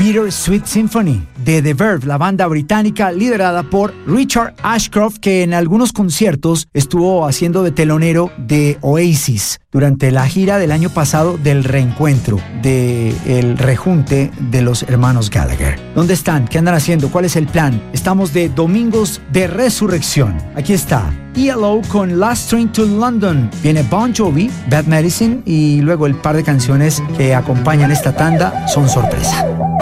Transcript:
Bittersweet Symphony de The Verve, la banda británica liderada por Richard Ashcroft, que en algunos conciertos estuvo haciendo de telonero de Oasis durante la gira del año pasado del reencuentro, del rejunte de los hermanos Gallagher. ¿Dónde están? ¿Qué andan haciendo? ¿Cuál es el plan? Estamos de Domingos de Resurrección. Aquí está ELO con Last Train to London. Viene Bon Jovi, Bad Medicine y luego el par de canciones que acompañan esta tanda son sorpresa.